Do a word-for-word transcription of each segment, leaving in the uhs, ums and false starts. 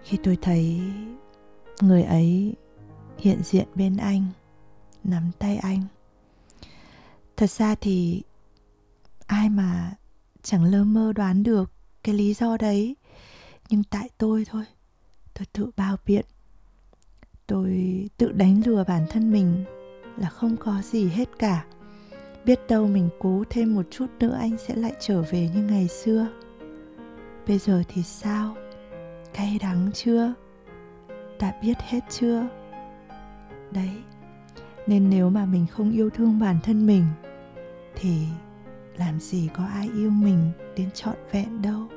khi tôi thấy người ấy hiện diện bên anh, nắm tay anh. Thật ra thì ai mà chẳng lơ mơ đoán được cái lý do đấy. Nhưng tại tôi thôi, tôi tự bao biện. Tôi tự đánh lừa bản thân mình là không có gì hết cả. Biết đâu mình cố thêm một chút nữa anh sẽ lại trở về như ngày xưa. Bây giờ thì sao? Cay đắng chưa? Đã biết hết chưa? Đấy, nên nếu mà mình không yêu thương bản thân mình thì làm gì có ai yêu mình đến trọn vẹn đâu.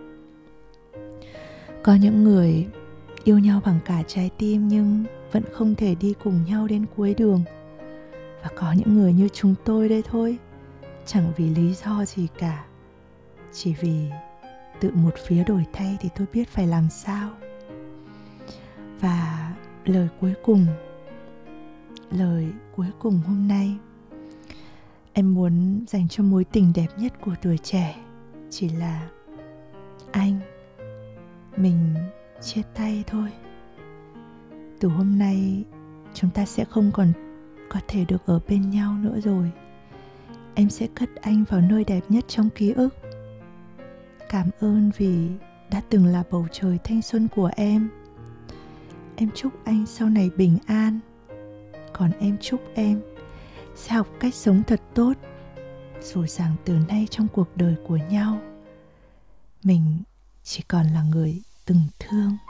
Có những người yêu nhau bằng cả trái tim nhưng vẫn không thể đi cùng nhau đến cuối đường. Và có những người như chúng tôi đây thôi, chẳng vì lý do gì cả, chỉ vì tự một phía đổi thay thì tôi biết phải làm sao. Và lời cuối cùng, lời cuối cùng hôm nay em muốn dành cho mối tình đẹp nhất của tuổi trẻ chỉ là anh, mình chia tay thôi. Từ hôm nay chúng ta sẽ không còn có thể được ở bên nhau nữa rồi. Em sẽ cất anh vào nơi đẹp nhất trong ký ức. Cảm ơn vì đã từng là bầu trời thanh xuân của em. Em chúc anh sau này bình an. Còn em chúc em sẽ học cách sống thật tốt, rồi rằng từ nay trong cuộc đời của nhau mình chỉ còn là người từng thương.